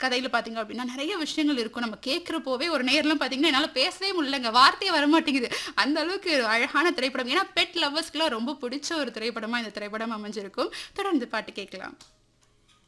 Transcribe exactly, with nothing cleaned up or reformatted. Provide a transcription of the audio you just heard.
கதையில பார்த்தீங்க அப்படின்னா, நெறைய விஷயங்கள் இருக்கும். நம்ம கேட்கிறப்போவே ஒரு நேயர்லாம் பார்த்தீங்கன்னா, என்னால பேசவே முடியலங்க. வார்த்தையே வரமாட்டேங்குது. அந்த அளவுக்கு ஒரு அழகான திரைப்படம். ஏன்னா, பெட் லவ்வர்ஸ்க்குலாம் ரொம்ப பிடிச்ச ஒரு திரைப்படமா இந்த திரைப்படம் அமைஞ்சிருக்கும். தொடர்ந்து பாட்டு கேட்கலாம்.